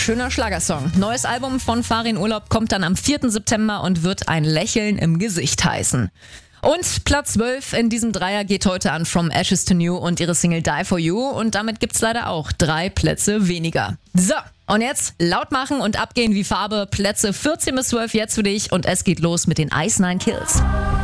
schöner Schlagersong. Neues Album von Farin Urlaub kommt dann am 4. September und wird ein Lächeln im Gesicht heißen. Und Platz 12 in diesem Dreier geht heute an From Ashes to New und ihre Single Die For You. Und damit gibt's leider auch 3 Plätze weniger. So, und jetzt laut machen und abgehen wie Farbe. Plätze 14 bis 12 jetzt für dich und es geht los mit den Ice Nine Kills.